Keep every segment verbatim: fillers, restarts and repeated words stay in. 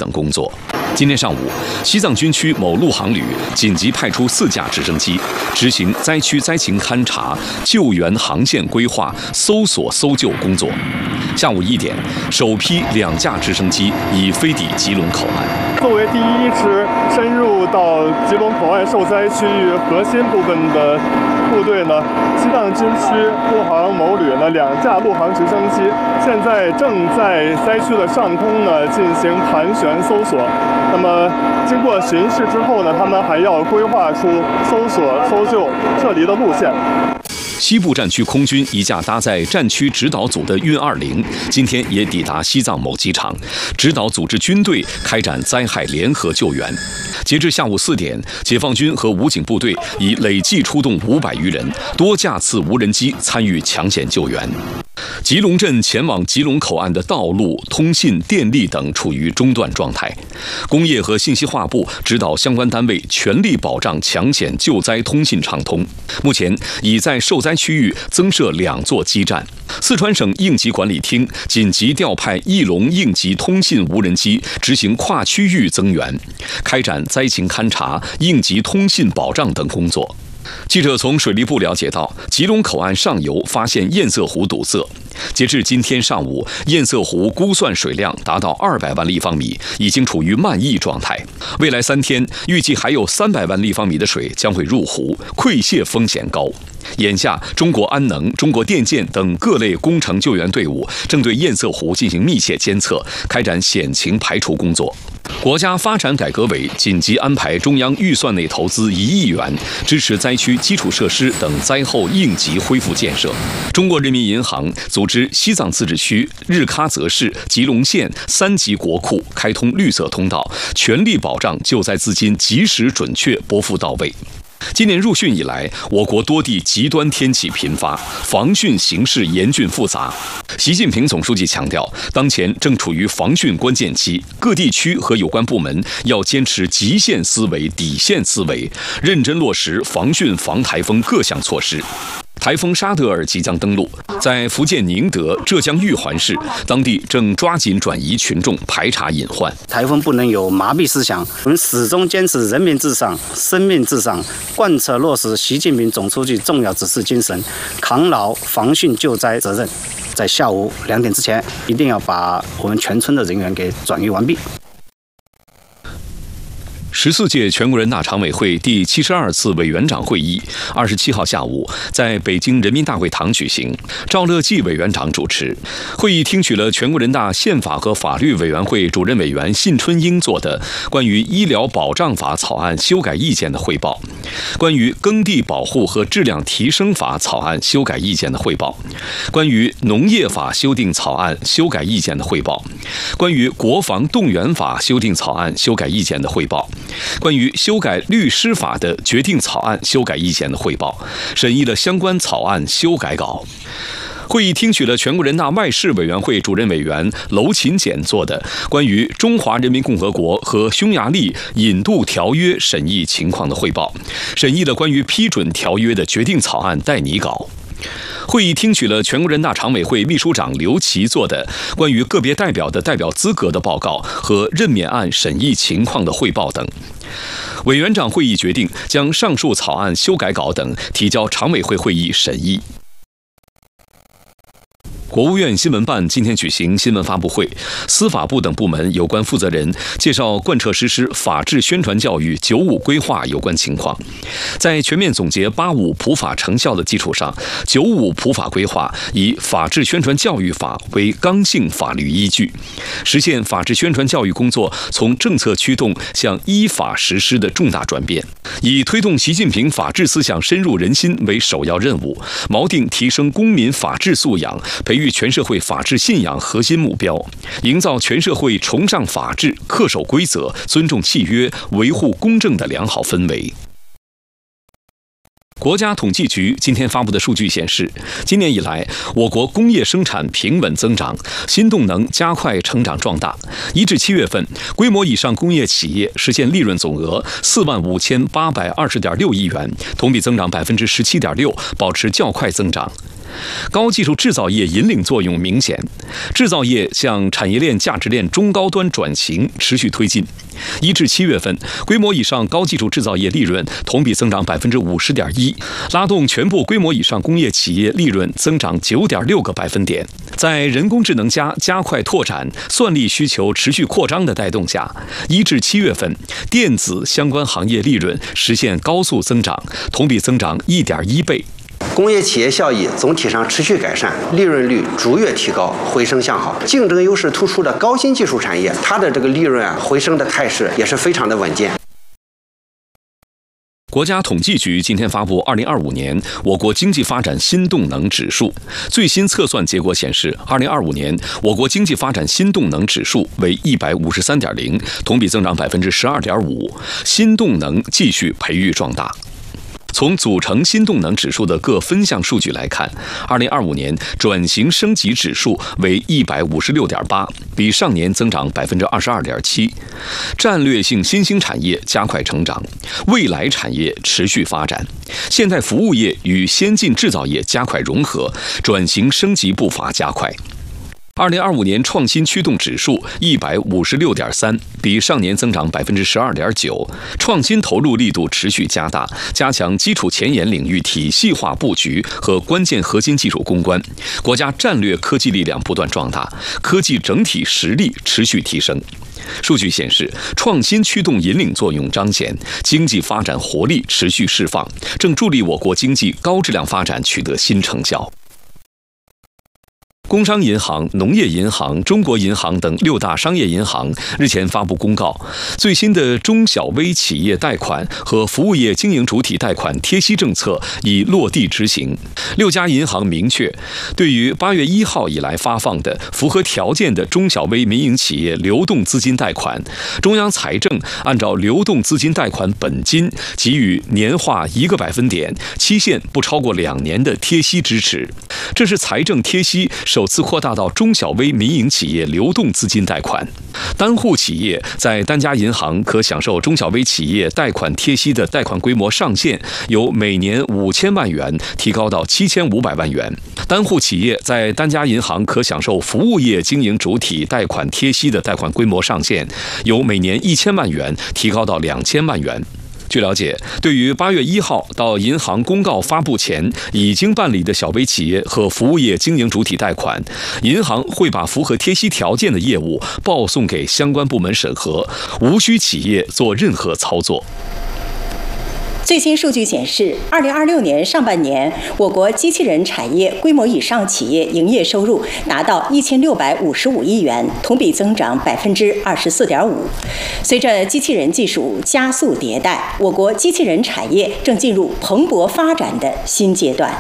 等工作。今天上午，西藏军区某陆航旅紧急派出四架直升机，执行灾区灾情勘察、救援航线规划、搜索搜救工作。下午一点，首批两架直升机已飞抵吉隆口岸。 作为第一支深入到吉隆口岸受灾区域核心部分的部队呢，西藏军区陆航某旅呢两架陆航直升机现在正在灾区的上空呢进行盘旋搜索。那么经过巡视之后呢，他们还要规划出搜索、搜救、撤离的路线。 西部战区空军一架搭载战区指导组的运二零，今天也抵达西藏某机场，指导组织军队开展灾害联合救援。截至下午四点，解放军和武警部队已累计出动五百余人，多架次无人机参与抢险救援。吉隆镇前往吉隆口岸的道路、通信、电力等处于中断状态。工业和信息化部指导相关单位全力保障抢险救灾通信畅通。目前已在受灾区域增设两座基站。四川省应急管理厅紧急调派翼龙应急通信无人机执行跨区域增援，开展灾情勘察、应急通信保障等工作。记者从水利部了解到，吉隆口岸上游发现堰塞湖堵塞。截至今天上午，堰塞湖估算水量达到二百万立方米，已经处于漫溢状态。未来三天，预计还有三百万立方米的水将会入湖，溃泄风险高。眼下，中国安能、中国电建等各类工程救援队伍正对堰塞湖进行密切监测，开展险情排除工作。国家发展改革委紧急安排中央预算内投资一亿元，支持灾区基础设施等灾后应急恢复建设。中国人民银行组织西藏自治区日喀则市、吉隆县三级国库开通绿色通道，全力保障救灾资金及时准确拨付到位。今年入汛以来，我国多地极端天气频发，防汛形势严峻复杂。习近平总书记强调，当前正处于防汛关键期，各地区和有关部门要坚持极限思维、底线思维，认真落实防汛防台风各项措施。台风沙德尔即将登陆，在福建宁德、浙江玉环市，当地正抓紧转移群众，排查隐患。 台风不能有麻痹思想，我们始终坚持人民至上、生命至上，贯彻落实习近平总书记重要指示精神，扛牢防汛救灾责任。在下午两点之前，一定要把我们全村的人员给转移完毕。 十四届全国人大常委会第七十二次委员长会议二十七号下午在北京人民大会堂举行，赵乐际委员长主持。会议听取了全国人大宪法和法律委员会主任委员信春英作的关于医疗保障法草案修改意见的汇报，关于耕地保护和质量提升法草案修改意见的汇报，关于农业法修订草案修改意见的汇报，关于国防动员法修订草案修改意见的汇报，关于修改律师法的决定草案修改意见的汇报，审议了相关草案修改稿。会议听取了全国人大外事委员会主任委员娄勤俭作的关于中华人民共和国和匈牙利引渡条约审议情况的汇报，审议了关于批准条约的决定草案代拟稿。会议听取了全国人大常委会秘书长刘奇作的关于个别代表的代表资格的报告和任免案审议情况的汇报等。委员长会议决定将上述草案修改稿等提交常委会会议审议。国务院新闻办今天举行新闻发布会，司法部等部门有关负责人介绍贯彻实施法治宣传教育九五规划有关情况。在全面总结八五普法成效的基础上，九五普法规划以法治宣传教育法为刚性法律依据，实现法治宣传教育工作从政策驱动向依法实施的重大转变，以推动习近平法治思想深入人心为首要任务，锚定提升公民法治素养，培育全社会法治信仰核心目标，营造全社会崇尚法治、恪守规则、尊重契约、维护公正的良好氛围。国家统计局今天发布的数据显示，今年以来，我国工业生产平稳增长，新动能加快成长壮大。一至七月份，规模以上工业企业实现利润总额四万五千八百二十点六亿元，同比增长百分之十七点六，保持较快增长。 高技术制造业引领作用明显，制造业向产业链价值链中高端转型持续推进。一至七月份，规模以上高技术制造业利润同比增长百分之五十点一，拉动全部规模以上工业企业利润增长九点六个百分点。在人工智能加加快拓展、算力需求持续扩张的带动下，一至七月份，电子相关行业利润实现高速增长，同比增长一点一倍。 工业企业效益总体上持续改善，利润率逐月提高，回升向好。竞争优势突出的高新技术产业，它的这个利润啊回升的态势也是非常的稳健。 国家统计局今天发布二零二五年我国经济发展新动能指数，最新测算结果显示，二零二五年我国经济发展新动能指数为一百五十三点零，同比增长百分之十二点五，新动能继续培育壮大。从组成新动能指数的各分项数据来看，二零二五年转型升级指数为一百五十六点八，比上年增长百分之二十二点七。战略性新兴产业加快成长，未来产业持续发展，现代服务业与先进制造业加快融合，转型升级步伐加快。二零二五年创新驱动指数一百五十六点三，比上年增长百分之十二点九。创新投入力度持续加大，加强基础前沿领域体系化布局和关键核心技术攻关，国家战略科技力量不断壮大，科技整体实力持续提升。数据显示，创新驱动引领作用彰显，经济发展活力持续释放，正助力我国经济高质量发展取得新成效。工商银行、农业银行、中国银行等六大商业银行日前发布公告，最新的中小微企业贷款和服务业经营主体贷款贴息政策已落地执行。六家银行明确，对于八月一号以来发放的符合条件的中小微民营企业流动资金贷款，中央财政按照流动资金贷款本金给予年化一个百分点、期限不超过两年的贴息支持。这是财政贴息首次扩大到中小微民营企业流动资金贷款。单户企业在单家银行可享受中小微企业贷款贴息的贷款规模上限由每年五千万元提高到七千五百万元。单户企业在单家银行可享受服务业经营主体贷款贴息的贷款规模上限由每年一千万元提高到两千万元。据了解，对于八月一号到银行公告发布前已经办理的小微企业和服务业经营主体贷款，银行会把符合贴息条件的业务报送给相关部门审核，无需企业做任何操作。 最新数据显示，二零二六年上半年，我国机器人产业规模以上企业营业收入达到一千六百五十五亿元，同比增长百分之二十四点五。随着机器人技术加速迭代，我国机器人产业正进入蓬勃发展的新阶段。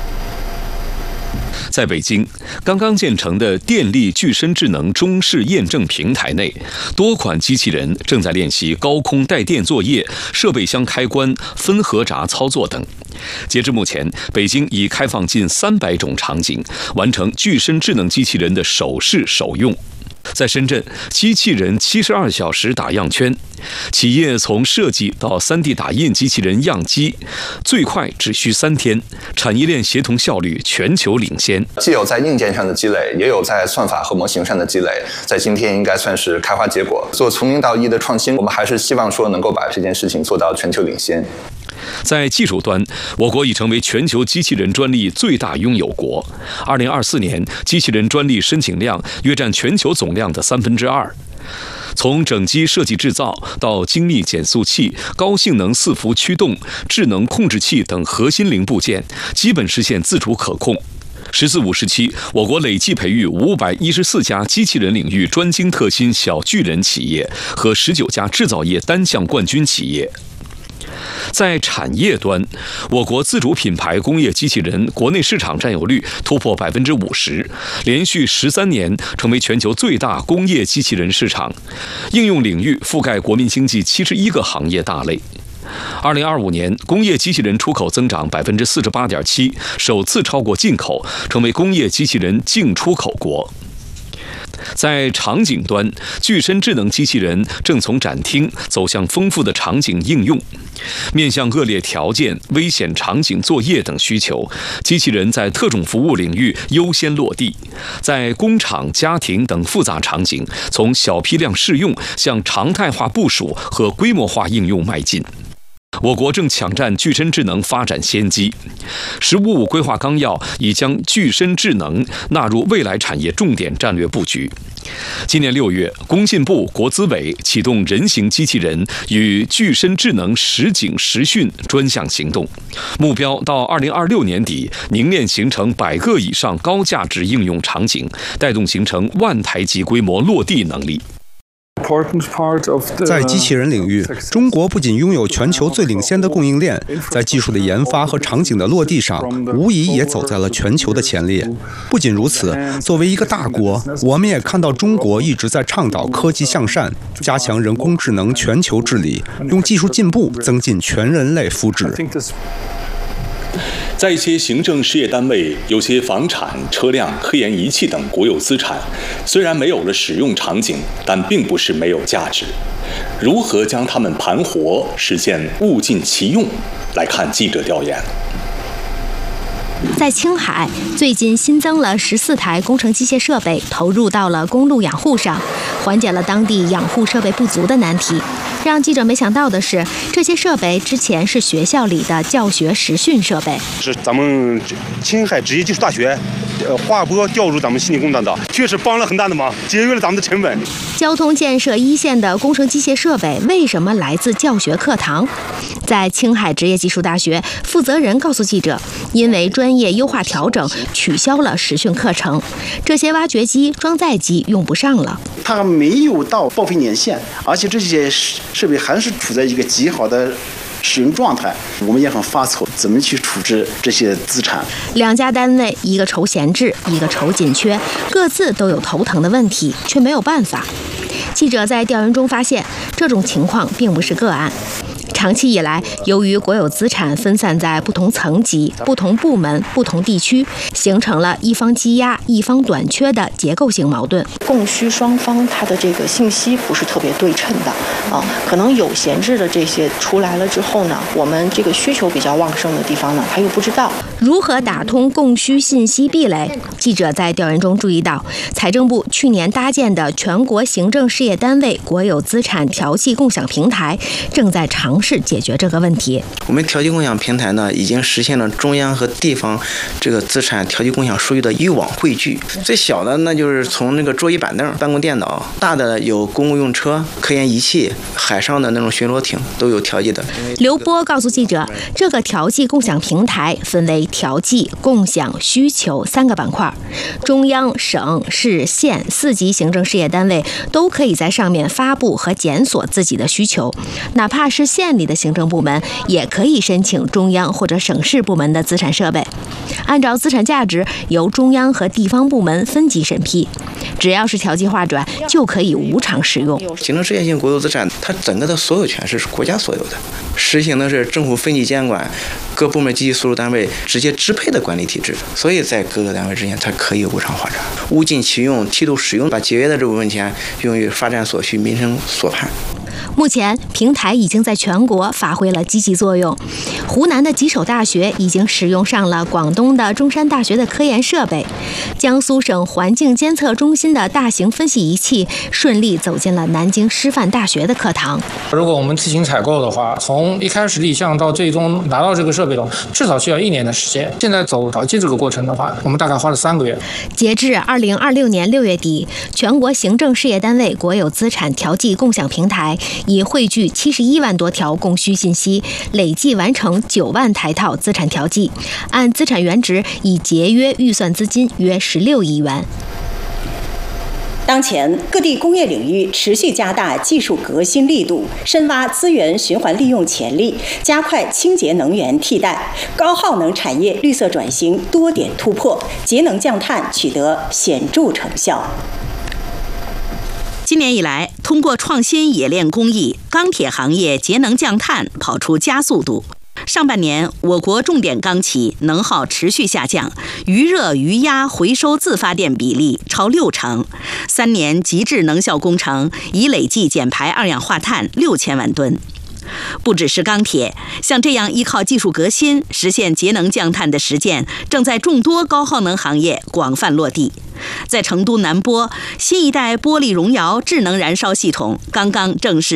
在北京，刚刚建成的电力具身智能中试验证平台内，多款机器人正在练习高空带电作业、设备箱开关、分合闸操作等。截至目前，北京已开放近三百种场景，完成具身智能机器人的首试首用。在深圳，机器人七十二小时打样圈，企业从设计到 三 D 打印机器人样机，最快只需三天，产业链协同效率全球领先。 既有在硬件上的积累，也有在算法和模型上的积累，在今天应该算是开花结果。做从零到一的创新，我们还是希望说能够把这件事情做到全球领先。 在技术端，我国已成为全球机器人专利最大拥有国。二零二四年，机器人专利申请量约占全球总量的三分之二。从整机设计制造到精密减速器、高性能伺服驱动、智能控制器等核心零部件，基本实现自主可控。十四五时期，我国累计培育五百一十四家机器人领域专精特新小巨人企业和十九家制造业单项冠军企业。在产业端，我国自主品牌工业机器人国内市场占有率突破百分之五十，连续十三年成为全球最大工业机器人市场，应用领域覆盖国民经济七十一个行业大类。二零二五年，工业机器人出口增长百分之四十八点七，首次超过进口，成为工业机器人净出口国。 在场景端，具身智能机器人正从展厅走向丰富的场景应用。面向恶劣条件、危险场景作业等需求，机器人在特种服务领域优先落地，在工厂、家庭等复杂场景，从小批量试用向常态化部署和规模化应用迈进。我国正抢占具身智能发展先机，《十五五》规划纲要已将具身智能纳入未来产业重点战略布局。今年六月，工信部、国资委启动人形机器人与具身智能实景实训专项行动，目标到二零二六年底凝练形成百个以上高价值应用场景，带动形成万台级规模落地能力。 在机器人领域，中国不仅拥有全球最领先的供应链，在技术的研发和场景的落地上，无疑也走在了全球的前列。不仅如此，作为一个大国，我们也看到中国一直在倡导科技向善，加强人工智能全球治理，用技术进步增进全人类福祉。 在一些行政事业单位，有些房产、车辆、科研仪器等国有资产，虽然没有了使用场景，但并不是没有价值。如何将它们盘活，实现物尽其用？来看记者调研。 在青海，最近新增了十四台工程机械设备，投入到了公路养护上，缓解了当地养护设备不足的难题。让记者没想到的是，这些设备之前是学校里的教学实训设备。 是咱们青海职业技术大学，呃，划拨调入咱们信息工厂的，确实帮了很大的忙，节约了咱们的成本。 交通建设一线的工程机械设备为什么来自教学课堂？在青海职业技术大学，负责人告诉记者，因为专业优化调整，取消了实训课程，这些挖掘机、装载机用不上了。 它没有到报废年限，而且这些设备还是处在一个极好的使用状态，我们也很发愁怎么去处置这些资产。 两家单位，一个愁闲置，一个愁紧缺，各自都有头疼的问题，却没有办法。记者在调研中发现，这种情况并不是个案。长期以来，由于国有资产分散在不同层级、不同部门、不同地区，形成了一方积压、一方短缺的结构性矛盾。 供需双方它的这个信息不是特别对称的啊，可能有闲置的这些出来了之后呢，我们这个需求比较旺盛的地方呢，他又不知道如何打通供需信息壁垒。记者在调研中注意到，财政部去年搭建的全国行政事业单位国有资产调剂共享平台，正在尝试解决这个问题。 我们调剂共享平台呢，已经实现了中央和地方这个资产调剂共享数据的一网汇聚。最小的那就是从那个桌椅板凳、办公电脑，大的有公共用车、科研仪器，海上的那种巡逻艇都有调剂的。 刘波告诉记者，这个调剂共享平台分为调剂、共享、需求三个板块，中央、省、市、县四级行政事业单位都可以在上面发布和检索自己的需求，哪怕是县里的行政部门也可以申请中央或者省市部门的资产设备，按照资产价值由中央和地方部门分级审批，只要是调剂划转就可以无偿使用。 行政事业性国有资产，它整个的所有权是国家所有的，实行的是政府分级监管，各部门机器所属单位直接支配的管理体制，所以在各个单位之间它可以无偿划转，物尽其用，梯度使用，把节约的这部分钱用于发展所需、民生所盼。 目前，平台已经在全国发挥了积极作用。湖南的吉首大学已经使用上了广东的中山大学的科研设备，江苏省环境监测中心的大型分析仪器顺利走进了南京师范大学的课堂。 如果我们自行采购的话，从一开始立项到最终拿到这个设备的话，至少需要一年的时间。现在走调剂这个过程的话，我们大概花了三个月。 截至二零二六年六月底，全国行政事业单位国有资产调剂共享平台已汇聚七十一万多条供需信息，累计完成九万台套资产调剂，按资产原值已节约预算资金约十六亿元。 当前，各地工业领域持续加大技术革新力度，深挖资源循环利用潜力，加快清洁能源替代，高耗能产业绿色转型多点突破，节能降碳取得显著成效。 今年以来，通过创新冶炼工艺，钢铁行业节能降碳跑出加速度。 上半年，我国重点钢企能耗持续下降，余热余压回收自发电比例超六成。三年极致能效工程已累计减排二氧化碳六千万吨。不只是钢铁，像这样依靠技术革新实现节能降碳的实践，正在众多高耗能行业广泛落地。在成都南玻，新一代玻璃熔窑智能燃烧系统刚刚正式